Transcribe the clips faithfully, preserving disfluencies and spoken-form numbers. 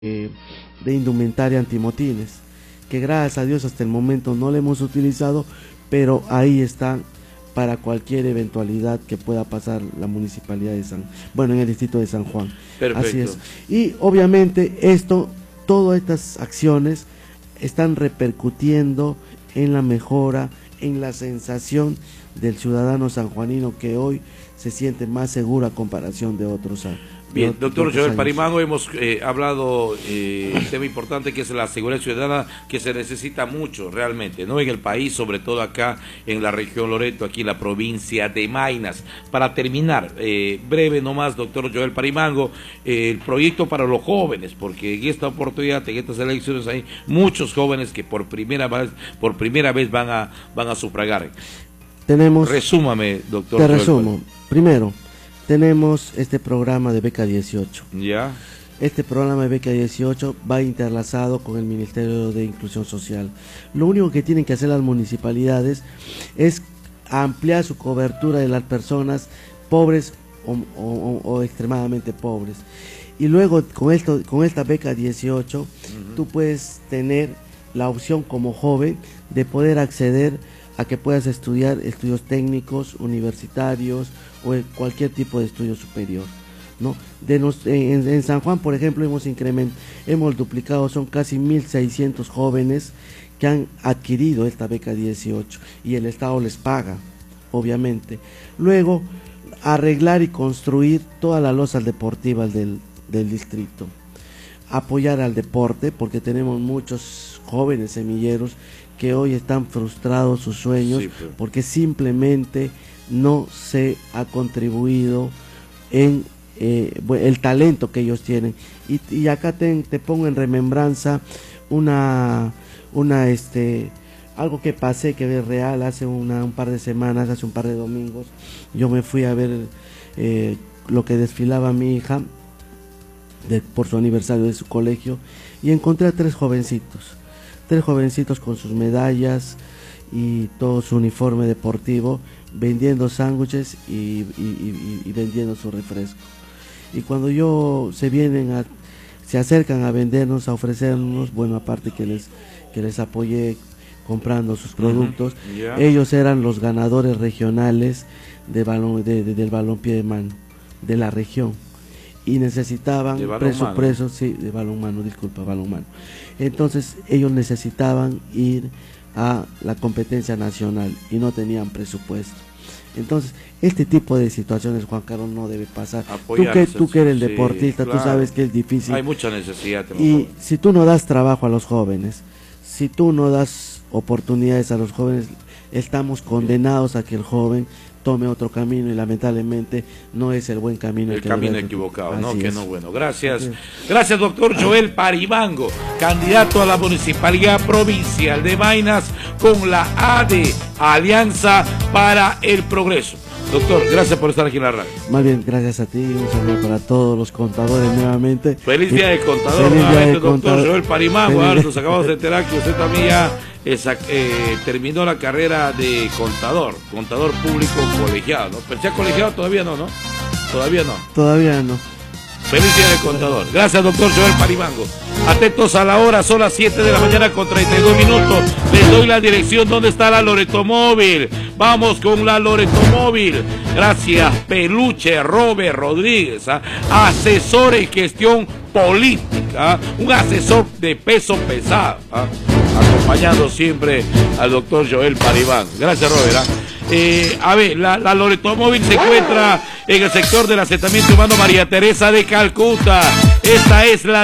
eh, de indumentaria antimotines, que gracias a Dios hasta el momento no le hemos utilizado, pero ahí están para cualquier eventualidad que pueda pasar la municipalidad de San, bueno, en el distrito de San Juan. Perfecto. Así es. Y obviamente esto, todas estas acciones están repercutiendo en la mejora, en la sensación del ciudadano sanjuanino, que hoy se siente más seguro a comparación de otros años. Bien, doctor Joel Parimango, hemos eh, hablado eh, un tema importante que es la seguridad ciudadana, que se necesita mucho realmente, ¿no? En el país, sobre todo acá en la región Loreto, aquí en la provincia de Maynas. Para terminar, eh, breve nomás, doctor Joel Parimango, eh, el proyecto para los jóvenes, porque en esta oportunidad, en estas elecciones hay muchos jóvenes que por primera vez, por primera vez van a, van a sufragar. Tenemos, Resúmame, doctor. Te Joel resumo. Primero, tenemos este programa de Beca dieciocho. Ya. Este programa de Beca dieciocho va interlazado con el Ministerio de Inclusión Social. Lo único que tienen que hacer las municipalidades es ampliar su cobertura de las personas pobres o, o, o extremadamente pobres. Y luego con esto, con esta Beca dieciocho, uh-huh, tú puedes tener la opción como joven de poder acceder a que puedas estudiar estudios técnicos, universitarios o cualquier tipo de estudio superior, ¿no? De nos, en, en San Juan, por ejemplo, hemos incrementado, hemos duplicado, son casi mil seiscientos jóvenes que han adquirido esta Beca dieciocho y el Estado les paga, obviamente. Luego, arreglar y construir todas las losas deportivas del, del distrito. Apoyar al deporte, porque tenemos muchos jóvenes semilleros que hoy están frustrados sus sueños, sí, pero... porque simplemente no se ha contribuido en eh, el talento que ellos tienen. Y, y acá te, te pongo en remembranza una, una este, algo que pasé, que es real, hace una, un par de semanas, hace un par de domingos, yo me fui a ver eh, lo que desfilaba mi hija de, por su aniversario de su colegio, y encontré a tres jovencitos, tres jovencitos con sus medallas y todo su uniforme deportivo, vendiendo sándwiches y, y, y, y vendiendo su refresco. Y cuando yo se vienen a, se acercan a vendernos, a ofrecernos, bueno, aparte que les, que les apoyé comprando sus productos, uh-huh, yeah, ellos eran los ganadores regionales de balón, de, de, del balompié de mano de la región, y necesitaban presupuesto, sí, de balonmano, disculpa, balonmano. Entonces ellos necesitaban ir a la competencia nacional y no tenían presupuesto. Entonces, este tipo de situaciones, Juan Carlos, no debe pasar. Tú que, tú que eres el deportista, sí, claro, tú sabes que es difícil. Hay mucha necesidad. Y si tú no das trabajo a los jóvenes, si tú no das oportunidades a los jóvenes, estamos condenados a que el joven tome otro camino, y lamentablemente no es el buen camino. El, el que camino debe... equivocado, Así ¿no? Que es. no, bueno, gracias. Gracias, doctor Joel Parimango, candidato a la Municipalidad Provincial de Maynas con la A D, Alianza para el Progreso. Doctor, gracias por estar aquí en la radio. Más bien, gracias a ti, un saludo para todos los contadores nuevamente. Feliz día del contador, Feliz día del doctor contador. Joel Parimango. Ahora nos acabamos de enterar que usted también ya esa, eh, terminó la carrera de contador, contador público colegiado, ¿no? Pero ya colegiado todavía no, ¿no? Todavía no. Todavía no. Feliz día del contador. Gracias, doctor Joel Parimango. Atentos a la hora, son las siete de la mañana con treinta y dos minutos. Les doy la dirección donde está la Loreto Móvil. Vamos con la Loreto Móvil. Gracias, Peluche Robert Rodríguez, ¿ah? Asesor en gestión política, ¿ah? Un asesor de peso pesado, ¿ah? Acompañando siempre al doctor Joel Parimango. Gracias, Robert. ¿ah? Eh, a ver, la, la Loreto Móvil se encuentra en el sector del asentamiento humano María Teresa de Calcuta. Esta es la,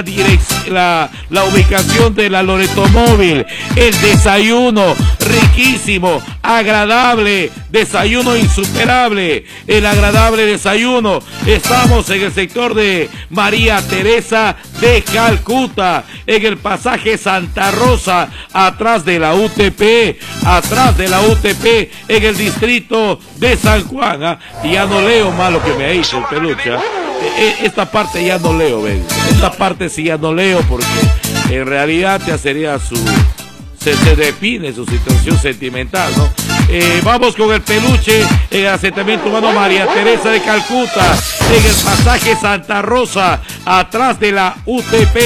la, la ubicación de la Loreto Móvil. El desayuno riquísimo, agradable, desayuno insuperable, el agradable desayuno. Estamos en el sector de María Teresa de Calcuta, en el pasaje Santa Rosa, atrás de la U T P, atrás de la U T P, en el distrito de San Juan. ¿ah? Y ya no leo más lo que me ha dicho el Peluche. ¿ah? Esta parte ya no leo, ven. Esta parte sí ya no leo, porque en realidad te sería su... Se, se define su situación sentimental, ¿no? Eh, vamos con el Peluche en el asentamiento humano María Teresa de Calcuta, en el pasaje Santa Rosa, atrás de la U T P,